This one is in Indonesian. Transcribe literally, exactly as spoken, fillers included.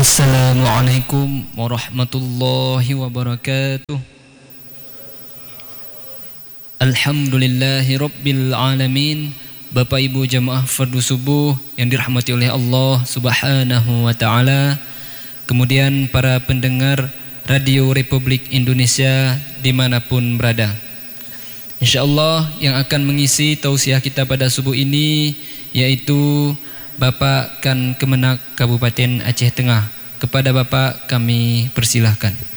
Assalamualaikum warahmatullahi wabarakatuh. Alhamdulillahi rabbil alamin. Bapak Ibu jamaah fardu subuh yang dirahmati oleh Allah Subhanahu wa taala. Kemudian para pendengar Radio Republik Indonesia dimanapun berada. InsyaAllah yang akan mengisi tausiah kita pada subuh ini yaitu Bapak Kan Kemenak Kabupaten Aceh Tengah. Kepada Bapak kami persilahkan.